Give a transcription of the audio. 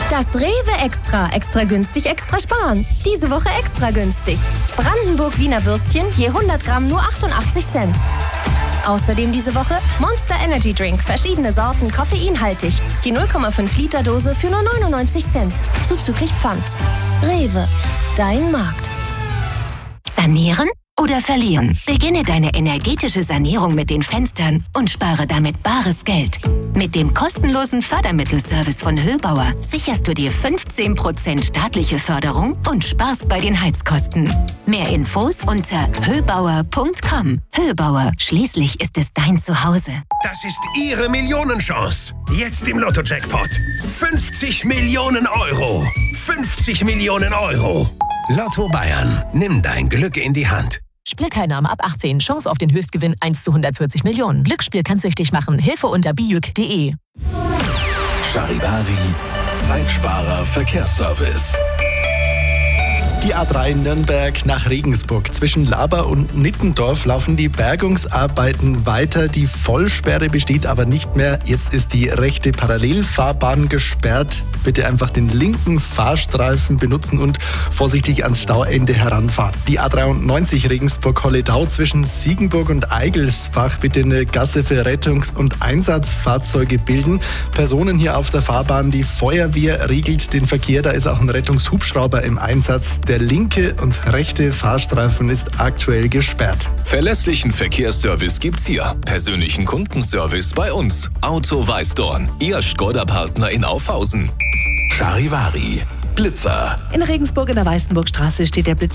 Das Rewe Extra. Extra günstig, extra sparen. Diese Woche extra günstig. Brandenburg Wiener Würstchen je 100 Gramm nur 88 Cent. Außerdem diese Woche Monster Energy Drink. Verschiedene Sorten, koffeinhaltig. Die 0,5 Liter Dose für nur 99 Cent. Zuzüglich Pfand. Rewe. Dein Markt. Sanieren oder verlieren? Beginne deine energetische Sanierung mit den Fenstern und spare damit bares Geld. Mit dem kostenlosen Fördermittelservice von Höbauer sicherst du dir 15% staatliche Förderung und sparst bei den Heizkosten. Mehr Infos unter höbauer.com. Höbauer, schließlich ist es dein Zuhause. Das ist Ihre Millionenchance. Jetzt im Lotto-Jackpot. 50 Millionen Euro. 50 Millionen Euro. Lotto Bayern. Nimm dein Glück in die Hand. Spielteilnahme ab 18. Chance auf den Höchstgewinn 1 zu 140 Millionen. Glücksspiel kann süchtig machen. Hilfe unter bijuk.de. Charivari, Zeitsparer Verkehrsservice. Die A3 Nürnberg nach Regensburg. Zwischen Laber und Nittendorf laufen die Bergungsarbeiten weiter. Die Vollsperre besteht aber nicht mehr. Jetzt ist die rechte Parallelfahrbahn gesperrt. Bitte einfach den linken Fahrstreifen benutzen und vorsichtig ans Stauende heranfahren. Die A93 Regensburg-Holledau zwischen Siegenburg und Eigelsbach. Bitte eine Gasse für Rettungs- und Einsatzfahrzeuge bilden. Personen hier auf der Fahrbahn. Die Feuerwehr regelt den Verkehr. Da ist auch ein Rettungshubschrauber im Einsatz. Der linke und rechte Fahrstreifen ist aktuell gesperrt. Verlässlichen Verkehrsservice gibt's hier. Persönlichen Kundenservice bei uns. Auto Weißdorn, Ihr Škoda-Partner in Aufhausen. Charivari, Blitzer. In Regensburg in der Weißenburgstraße steht der Blitzer